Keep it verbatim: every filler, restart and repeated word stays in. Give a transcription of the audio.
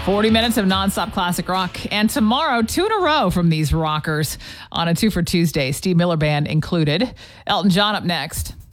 forty minutes of nonstop classic rock. And tomorrow, two in a row from these rockers on a Two for Tuesday, Steve Miller Band included. Elton John up next.